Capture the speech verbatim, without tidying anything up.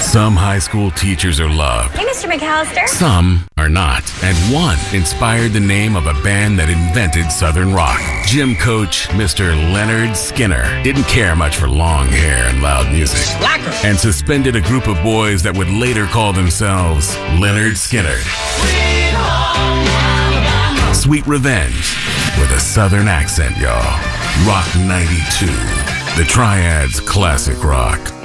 Some high school teachers are loved. Hey, Mister McAllister. Some are not. And one inspired the name of a band that invented Southern rock. Gym coach Mister Leonard Skinner didn't care much for long hair and loud music. Slacker. And suspended a group of boys that would later call themselves Leonard Skinner. Sweet Revenge with a Southern accent, y'all. Rock ninety-two. The Triad's classic rock.